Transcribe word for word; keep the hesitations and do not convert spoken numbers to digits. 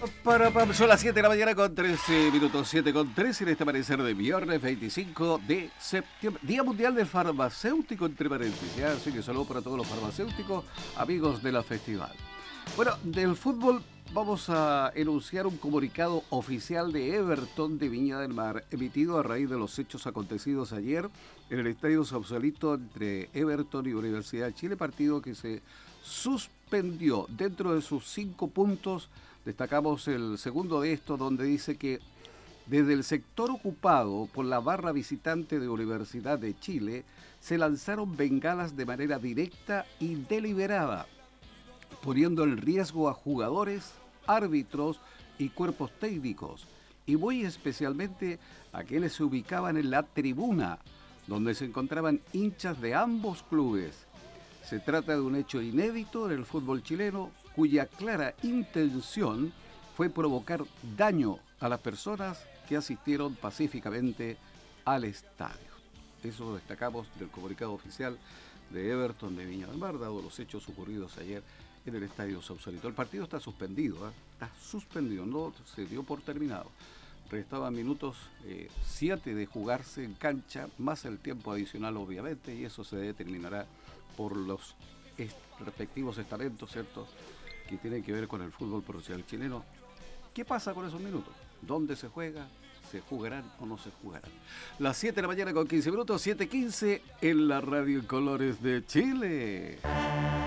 Para, para, son las siete de la mañana con trece minutos, siete con trece en este amanecer de viernes veinticinco de septiembre, Día Mundial del Farmacéutico, entre paréntesis, ¿ya? Así que saludo para todos los farmacéuticos, amigos de la festival. Bueno, del fútbol vamos a enunciar un comunicado oficial de Everton de Viña del Mar, emitido a raíz de los hechos acontecidos ayer en el Estadio Sausalito entre Everton y Universidad de Chile, partido que se suspendió. Dentro de sus cinco puntos destacamos el segundo de estos, donde dice que desde el sector ocupado por la barra visitante de Universidad de Chile se lanzaron bengalas de manera directa y deliberada, poniendo en riesgo a jugadores, árbitros y cuerpos técnicos, y muy especialmente a quienes se ubicaban en la tribuna, donde se encontraban hinchas de ambos clubes. Se trata de un hecho inédito en el fútbol chileno, cuya clara intención fue provocar daño a las personas que asistieron pacíficamente al estadio. Eso lo destacamos del comunicado oficial de Everton de Viña del Mar, dado los hechos ocurridos ayer en el Estadio Sausalito. El partido está suspendido, ¿eh? Está suspendido, no se dio por terminado. Restaban minutos siete eh, de jugarse en cancha, más el tiempo adicional obviamente, y eso se determinará por los est- respectivos estamentos, ¿cierto?, que tienen que ver con el fútbol profesional chileno. ¿Qué pasa con esos minutos? ¿Dónde se juega? ¿Se jugarán o no se jugarán? Las siete de la mañana con quince minutos, siete quince en la radio en colores de Chile.